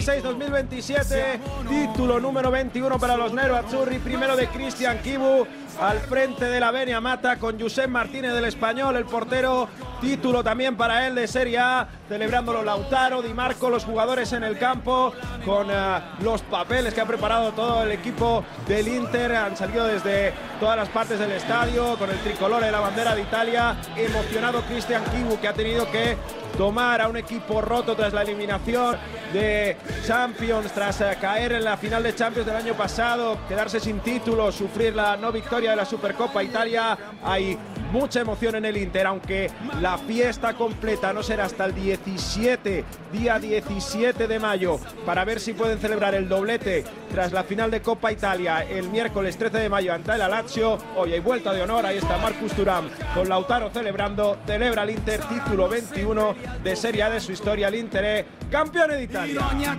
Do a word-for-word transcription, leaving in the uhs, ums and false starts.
veintiséis dos mil veintisiete, título número veintiuno para los Nerazzurri, primero de Cristian Chivu, al frente de la Beniamata con Josep Martínez del Español, el portero, título también para él de Serie A, celebrándolo Lautaro, Di Marco, los jugadores en el campo, con uh, los papeles que ha preparado todo el equipo del Inter, han salido desde todas las partes del estadio, con el tricolor de la bandera de Italia, emocionado Cristian Chivu, que ha tenido que tomar a un equipo roto tras la eliminación de Champions, tras uh, caer en la final de Champions del año pasado, quedarse sin título, sufrir la no victoria de la Supercopa Italia. Hay mucha emoción en el Inter, aunque la fiesta completa no será hasta el diecisiete, día diecisiete de mayo, para ver si pueden celebrar el doblete tras la final de Copa Italia el miércoles trece de mayo ante el Lazio. Hoy hay vuelta de honor, ahí está Marcus Thuram con Lautaro celebrando, celebra el Inter título veintiuno de Serie A de su historia, el Inter es campeón de Italia.